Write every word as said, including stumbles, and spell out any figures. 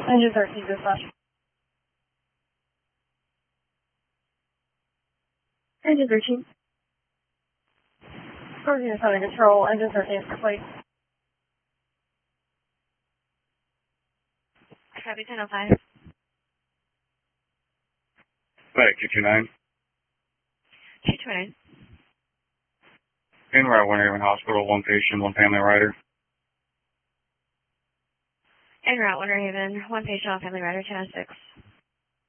Engine thirteen, dispatch. Engine thirteen. fourteen is under control. Engine thirteen is complete. Copy ten oh five. Back two two nine. two two nine. En route, Winter Haven Hospital, one patient, one family rider. En route, Winter Haven, one patient, one family rider, ten oh six.